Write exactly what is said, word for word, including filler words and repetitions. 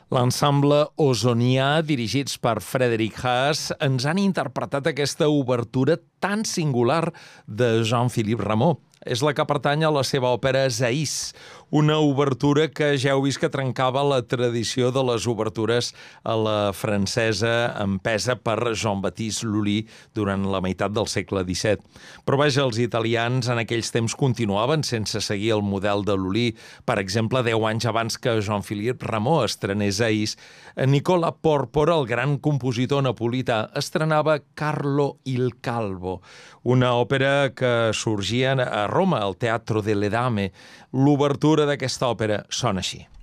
L'ensemble Osonià, dirigits per Frédéric Haas, ens han interpretat aquesta obertura tan singular de Jean-Philippe Rameau. És la que pertany a la seva òpera Zaïs, una obertura que ja heu vist que trencava la tradició de les obertures a la francesa empesa per Jean-Baptiste Lully durant la meitat del segle disset. Però vaja, els italians en aquells temps continuaven sense seguir el model de Lully. Per exemple, deu anys abans que Jean-Philippe Rameau estrenés Zaïs, Nicola Porpora, el gran compositor napolità, estrenava Carlo il Calvo, una òpera que sorgia a Roma, al Teatro delle Dame. L'obertura d'aquesta òpera sona així.